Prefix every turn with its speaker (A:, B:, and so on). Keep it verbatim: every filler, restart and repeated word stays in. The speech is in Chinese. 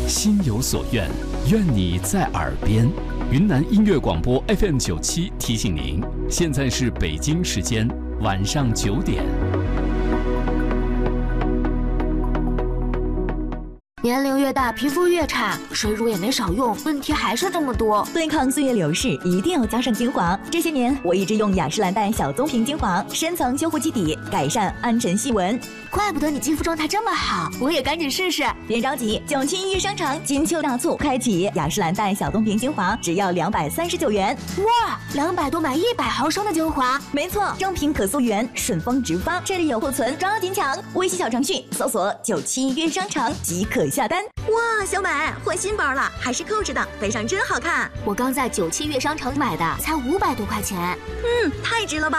A: 心有所愿，愿你在耳边。云南音乐广播 F M 九七提醒您，现在是北京时间晚上九点。
B: 年龄越大，皮肤越差，水乳也没少用，问题还是这么多。
C: 对抗岁月流逝，一定要加上精华。这些年，我一直用雅诗兰黛小棕瓶精华，深层修护基底，改善暗沉细纹。
B: 怪不得你肌肤状态这么好，我也赶紧试试。
C: 别着急，九七一商场金秋大促开启，雅诗兰黛小棕瓶精华只要两百三十九元。
B: 哇，两百多买一百毫升的精华，
C: 没错，正品可溯源，顺丰直发，这里有库存，抓紧抢！微信小程序搜索九七约商场即可下单。哇，小美换新包了，还是扣着的，背上真好看。
B: 我刚在九七月商城买的，才五百多块钱。
C: 嗯，太值了吧。